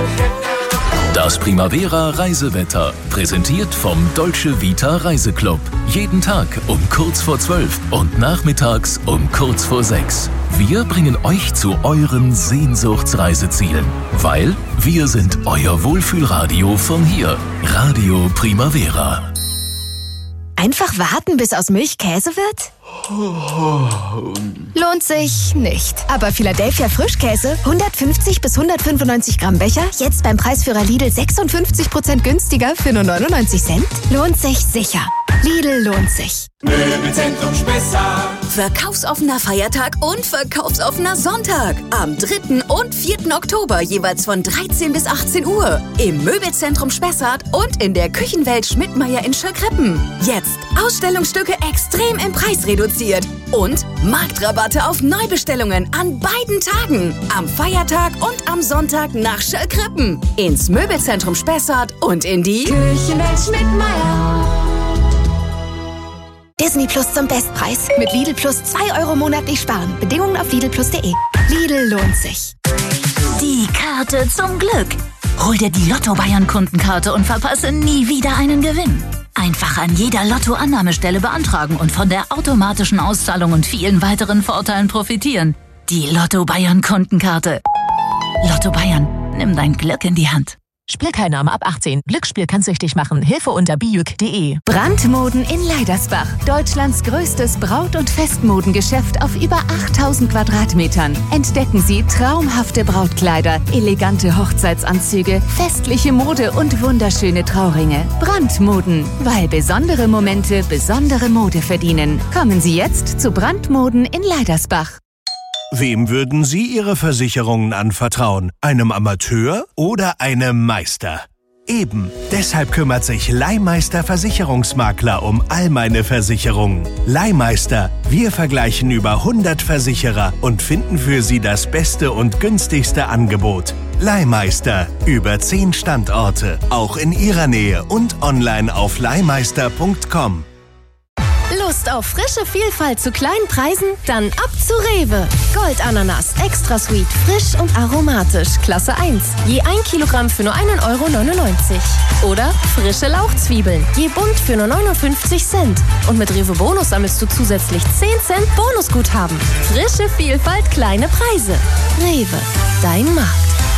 Das Primavera-Reisewetter, präsentiert vom Dolce Vita Reiseclub. Jeden Tag um kurz vor 12 und nachmittags um kurz vor 6. Wir bringen euch zu euren Sehnsuchtsreisezielen, weil wir sind euer Wohlfühlradio von hier. Radio Primavera. Einfach warten, bis aus Milch Käse wird? Lohnt sich nicht. Aber Philadelphia Frischkäse, 150 bis 195 Gramm Becher, jetzt beim Preisführer Lidl 56% günstiger für nur 99 Cent? Lohnt sich sicher. Lidl lohnt sich. Möbelzentrum Spessart. Verkaufsoffener Feiertag und verkaufsoffener Sonntag. Am 3. und 4. Oktober jeweils von 13 bis 18 Uhr. Im Möbelzentrum Spessart und in der Küchenwelt Schmidtmeyer in Schöckrippen. Jetzt Ausstellungsstücke extrem im Preis reduziert. Und Marktrabatte auf Neubestellungen an beiden Tagen. Am Feiertag und am Sonntag nach Schöckrippen. Ins Möbelzentrum Spessart und in die Küchenwelt Schmidtmeyer. Disney Plus zum Bestpreis. Mit Lidl Plus 2 € monatlich sparen. Bedingungen auf lidlplus.de. Lidl lohnt sich. Die Karte zum Glück. Hol dir die Lotto Bayern Kundenkarte und verpasse nie wieder einen Gewinn. Einfach an jeder Lotto-Annahmestelle beantragen und von der automatischen Auszahlung und vielen weiteren Vorteilen profitieren. Die Lotto Bayern Kundenkarte. Lotto Bayern, nimm dein Glück in die Hand. Spielteilnahme ab 18. Glücksspiel kann süchtig machen. Hilfe unter biüg.de. Brandmoden in Leidersbach. Deutschlands größtes Braut- und Festmodengeschäft auf über 8000 Quadratmetern. Entdecken Sie traumhafte Brautkleider, elegante Hochzeitsanzüge, festliche Mode und wunderschöne Trauringe. Brandmoden, weil besondere Momente besondere Mode verdienen. Kommen Sie jetzt zu Brandmoden in Leidersbach. Wem würden Sie Ihre Versicherungen anvertrauen? Einem Amateur oder einem Meister? Eben, deshalb kümmert sich Leihmeister Versicherungsmakler um all meine Versicherungen. Leihmeister, wir vergleichen über 100 Versicherer und finden für Sie das beste und günstigste Angebot. Leihmeister, über 10 Standorte, auch in Ihrer Nähe und online auf leihmeister.com. Lust auf frische Vielfalt zu kleinen Preisen? Dann ab zu Rewe. Goldananas, extra sweet, frisch und aromatisch, Klasse 1. Je 1 Kilogramm für nur 1,99 €. Oder frische Lauchzwiebeln, je bunt für nur 59 Cent. Und mit Rewe Bonus sammelst du zusätzlich 10 Cent Bonusguthaben. Frische Vielfalt, kleine Preise. Rewe, dein Markt.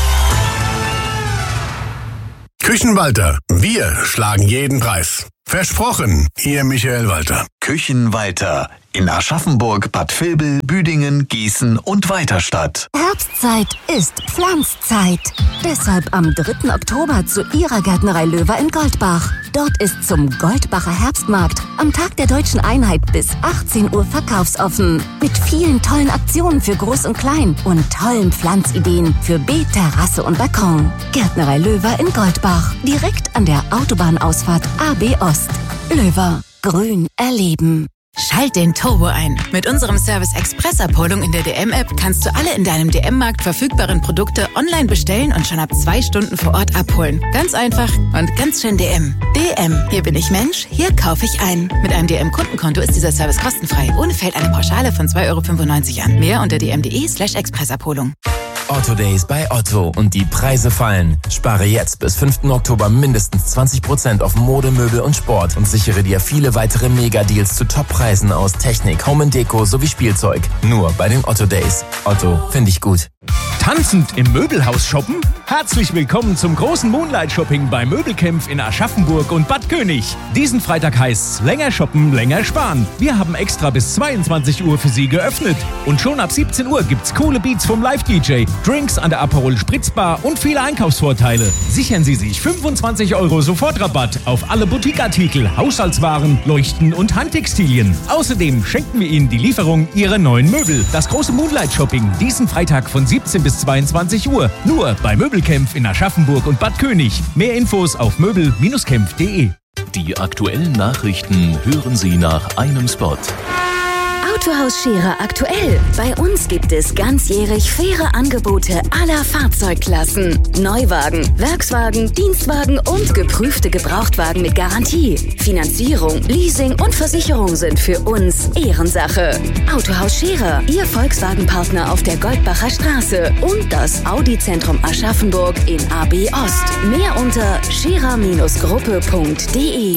Küchenwalter, wir schlagen jeden Preis. Versprochen, Ihr Michael Walter. Küchenwalter in Aschaffenburg, Bad Vilbel, Büdingen, Gießen und Weiterstadt. Herbstzeit ist Pflanzzeit. Deshalb am 3. Oktober zu Ihrer Gärtnerei Löwer in Goldbach. Dort ist zum Goldbacher Herbstmarkt am Tag der Deutschen Einheit bis 18 Uhr verkaufsoffen. Mit vielen tollen Aktionen für Groß und Klein und tollen Pflanzideen für Beet, Terrasse und Balkon. Gärtnerei Löwer in Goldbach. Direkt an der Autobahnausfahrt AB Ost. Löwer. Grün erleben. Schalt den Turbo ein. Mit unserem Service Express-Abholung in der DM-App kannst du alle in deinem DM-Markt verfügbaren Produkte online bestellen und schon ab 2 Stunden vor Ort abholen. Ganz einfach und ganz schön DM. DM. Hier bin ich Mensch, hier kaufe ich ein. Mit einem DM-Kundenkonto ist dieser Service kostenfrei. Ohne fällt eine Pauschale von 2,95 € an. Mehr unter dm.de/Expressabholung. Otto Days bei Otto und die Preise fallen. Spare jetzt bis 5. Oktober mindestens 20% auf Mode, Möbel und Sport und sichere dir viele weitere Mega-Deals zu Top-Preisen aus Technik, Home & Deko sowie Spielzeug. Nur bei den Otto Days. Otto, finde ich gut. Tanzend im Möbelhaus shoppen? Herzlich willkommen zum großen Moonlight-Shopping bei Möbelkämpf in Aschaffenburg und Bad König. Diesen Freitag heißt's länger shoppen, länger sparen. Wir haben extra bis 22 Uhr für Sie geöffnet. Und schon ab 17 Uhr gibt's coole Beats vom Live-DJ, Drinks an der Aperol Spritzbar und viele Einkaufsvorteile. Sichern Sie sich 25 € Sofortrabatt auf alle Boutiqueartikel, Haushaltswaren, Leuchten und Handtextilien. Außerdem schenken wir Ihnen die Lieferung Ihrer neuen Möbel. Das große Moonlight-Shopping diesen Freitag von 17 bis 22 Uhr. Nur bei Möbelkämpf in Aschaffenburg und Bad König. Mehr Infos auf möbel-kämpf.de. Die aktuellen Nachrichten hören Sie nach einem Spot. Autohaus Scherer aktuell. Bei uns gibt es ganzjährig faire Angebote aller Fahrzeugklassen. Neuwagen, Werkswagen, Dienstwagen und geprüfte Gebrauchtwagen mit Garantie. Finanzierung, Leasing und Versicherung sind für uns Ehrensache. Autohaus Scherer, Ihr Volkswagen-Partner auf der Goldbacher Straße und das Audi-Zentrum Aschaffenburg in AB Ost. Mehr unter scherer-gruppe.de.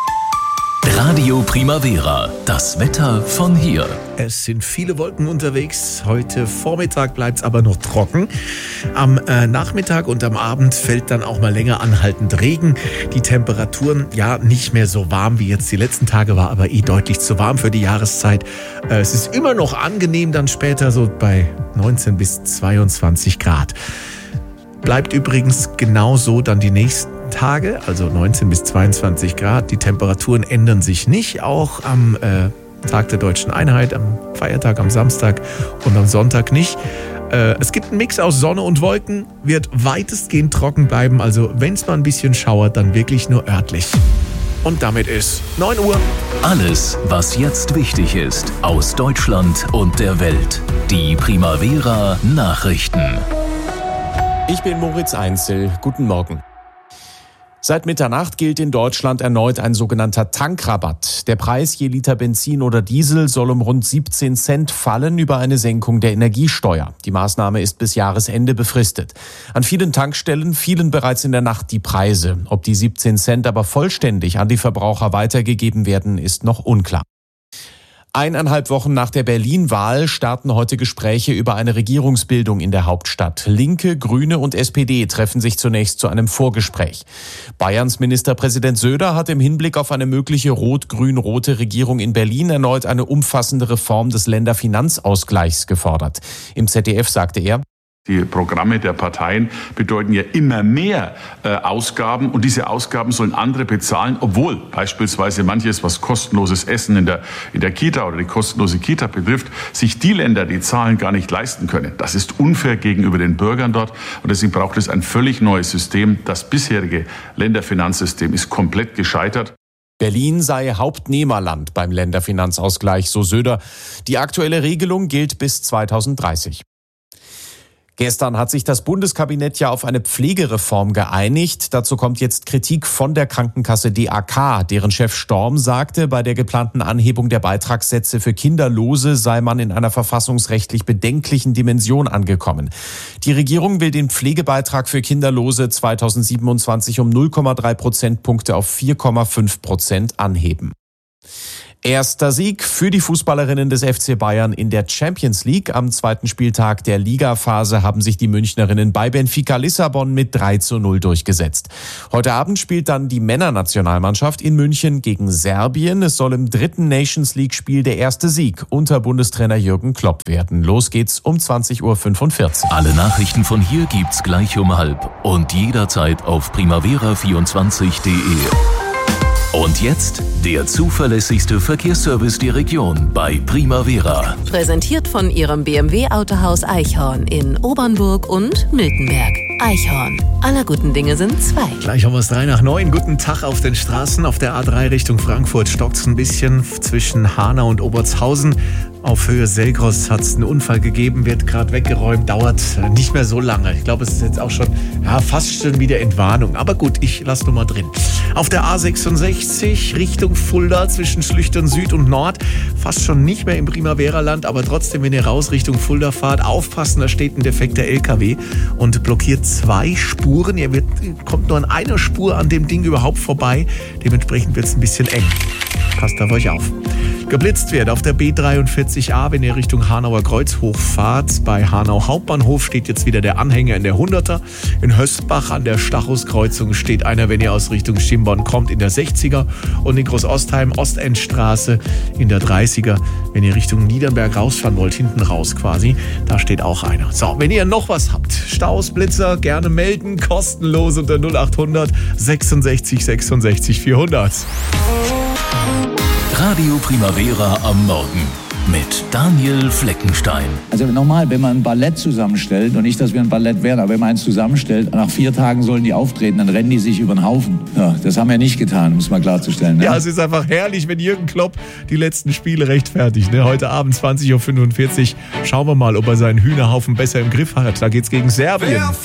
Radio Primavera, das Wetter von hier. Es sind viele Wolken unterwegs. Heute Vormittag bleibt es aber noch trocken. Am Nachmittag und am Abend fällt dann auch mal länger anhaltend Regen. Die Temperaturen, ja, nicht mehr so warm wie jetzt die letzten Tage, war aber deutlich zu warm für die Jahreszeit. Es ist immer noch angenehm, dann später so bei 19 bis 22 Grad. Bleibt übrigens genauso dann die nächsten Tage, also 19 bis 22 Grad. Die Temperaturen ändern sich nicht, auch am Tag der Deutschen Einheit, am Feiertag, am Samstag und am Sonntag nicht. Es gibt einen Mix aus Sonne und Wolken, wird weitestgehend trocken bleiben, also wenn es mal ein bisschen schauert, dann wirklich nur örtlich. Und damit ist 9 Uhr. Alles, was jetzt wichtig ist, aus Deutschland und der Welt. Die Primavera Nachrichten. Ich bin Moritz Einzel. Guten Morgen. Seit Mitternacht gilt in Deutschland erneut ein sogenannter Tankrabatt. Der Preis je Liter Benzin oder Diesel soll um rund 17 Cent fallen über eine Senkung der Energiesteuer. Die Maßnahme ist bis Jahresende befristet. An vielen Tankstellen fielen bereits in der Nacht die Preise. Ob die 17 Cent aber vollständig an die Verbraucher weitergegeben werden, ist noch unklar. 1,5 Wochen nach der Berlin-Wahl starten heute Gespräche über eine Regierungsbildung in der Hauptstadt. Linke, Grüne und SPD treffen sich zunächst zu einem Vorgespräch. Bayerns Ministerpräsident Söder hat im Hinblick auf eine mögliche rot-grün-rote Regierung in Berlin erneut eine umfassende Reform des Länderfinanzausgleichs gefordert. Im ZDF sagte er: Die Programme der Parteien bedeuten ja immer mehr Ausgaben und diese Ausgaben sollen andere bezahlen, obwohl beispielsweise manches, was kostenloses Essen in der Kita oder die kostenlose Kita betrifft, sich die Länder die Zahlen gar nicht leisten können. Das ist unfair gegenüber den Bürgern dort und deswegen braucht es ein völlig neues System. Das bisherige Länderfinanzsystem ist komplett gescheitert. Berlin sei Hauptnehmerland beim Länderfinanzausgleich, so Söder. Die aktuelle Regelung gilt bis 2030. Gestern hat sich das Bundeskabinett ja auf eine Pflegereform geeinigt. Dazu kommt jetzt Kritik von der Krankenkasse DAK. Deren Chef Storm sagte, bei der geplanten Anhebung der Beitragssätze für Kinderlose sei man in einer verfassungsrechtlich bedenklichen Dimension angekommen. Die Regierung will den Pflegebeitrag für Kinderlose 2027 um 0,3 Prozentpunkte auf 4,5% anheben. Erster Sieg für die Fußballerinnen des FC Bayern in der Champions League. Am zweiten Spieltag der Ligaphase haben sich die Münchnerinnen bei Benfica Lissabon mit 3:0 durchgesetzt. Heute Abend spielt dann die Männernationalmannschaft in München gegen Serbien. Es soll im dritten Nations League-Spiel der erste Sieg unter Bundestrainer Jürgen Klopp werden. Los geht's um 20:45 Uhr. Alle Nachrichten von hier gibt's gleich um 12:30 und jederzeit auf primavera24.de. Und jetzt der zuverlässigste Verkehrsservice der Region bei Primavera. Präsentiert von Ihrem BMW-Autohaus Eichhorn in Obernburg und Miltenberg. Eichhorn. Aller guten Dinge sind zwei. Gleich haben wir es 8:03. Guten Tag auf den Straßen. Auf der A3 Richtung Frankfurt stockt es ein bisschen zwischen Hanau und Obertshausen. Auf Höhe Selgros hat es einen Unfall gegeben, wird gerade weggeräumt, dauert nicht mehr so lange. Ich glaube, es ist jetzt auch schon fast schon wieder Entwarnung. Aber gut, ich lasse nur mal drin. Auf der A66 Richtung Fulda zwischen Schlüchtern Süd und Nord. Fast schon nicht mehr im Primavera-Land, aber trotzdem, wenn ihr raus Richtung Fulda fahrt, aufpassen, da steht ein defekter LKW und blockiert 2 Spuren. Ihr kommt nur an einer Spur an dem Ding überhaupt vorbei. Dementsprechend wird es ein bisschen eng. Passt auf euch auf. Geblitzt wird auf der B43a, wenn ihr Richtung Hanauer Kreuz hochfahrt. Bei Hanau Hauptbahnhof steht jetzt wieder der Anhänger in der 100er. In Hösbach an der Stachus-Kreuzung steht einer, wenn ihr aus Richtung Schimbonn kommt, in der 60er. Und in Großostheim Ostendstraße in der 30er, wenn ihr Richtung Niedernberg rausfahren wollt, hinten raus quasi, da steht auch einer. So, wenn ihr noch was habt, Staus, Blitzer, gerne melden, kostenlos unter 0800 66 66 400. Radio Primavera am Morgen. mit Daniel Fleckenstein. Also normal, wenn man ein Ballett zusammenstellt, und nicht, dass wir ein Ballett wären, aber wenn man eins zusammenstellt, nach 4 Tagen sollen die auftreten, dann rennen die sich über den Haufen. Ja, das haben wir nicht getan, muss man klarzustellen. Ne? Ja, es ist einfach herrlich, wenn Jürgen Klopp die letzten Spiele rechtfertigt. Ne? Heute Abend 20.45 Uhr. Schauen wir mal, ob er seinen Hühnerhaufen besser im Griff hat. Da geht's gegen Serbien.